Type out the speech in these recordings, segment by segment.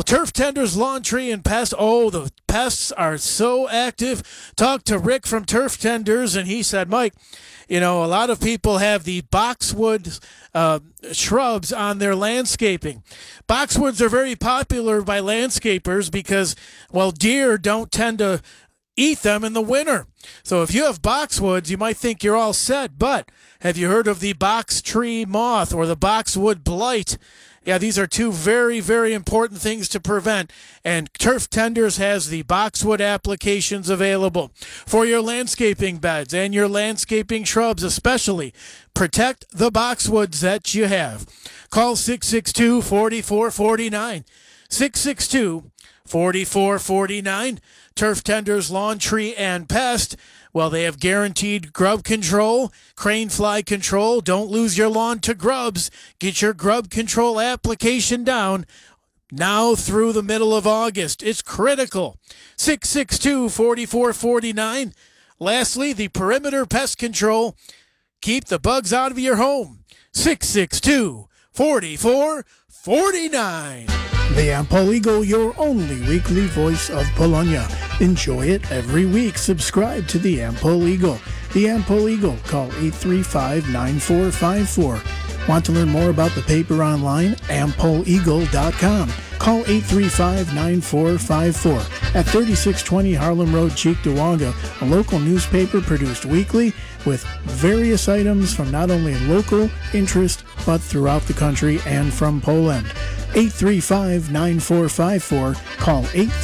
Turf Tenders, Lawn Tree, and Pest. Oh, the pests are so active. Talked to Rick from Turf Tenders, and he said, Mike, a lot of people have the boxwood shrubs on their landscaping. Boxwoods are very popular by landscapers because, deer don't tend to eat them in the winter. So if you have boxwoods, you might think you're all set, but have you heard of the box tree moth or the boxwood blight? Yeah, these are two very, very important things to prevent, and Turf Tenders has the boxwood applications available for your landscaping beds and your landscaping shrubs especially. Protect the boxwoods that you have. Call 662-4449. 662-4449. Turf Tenders, Lawn Tree, and Pest. They have guaranteed grub control, crane fly control. Don't lose your lawn to grubs. Get your grub control application down now through the middle of August. It's critical. 662-4449. Lastly, the perimeter pest control. Keep the bugs out of your home. 662-4449. The Ampol Eagle, your only weekly voice of Polonia. Enjoy it every week. Subscribe to the Ampol Eagle. The Ampol Eagle. Call 835-9454. Want to learn more about the paper online? AmpoliEagle.com. Call 835-9454. At 3620 Harlem Road, Cheektowaga, a local newspaper produced weekly with various items from not only local interest but throughout the country and from Poland. 835-9454. Call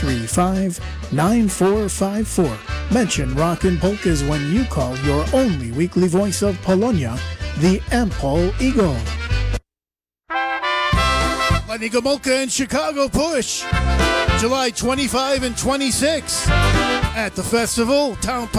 835-9454. Mention Rock and Polkas when you call your only weekly voice of Polonia, the Ampol Eagle. Lenny Gomulka and Chicago Push, July 25 and 26 at the festival, Town